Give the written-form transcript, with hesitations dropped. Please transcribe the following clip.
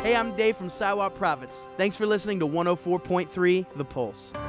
Hey, I'm Dave from Siwap Profits. Thanks for listening to 104.3 The Pulse.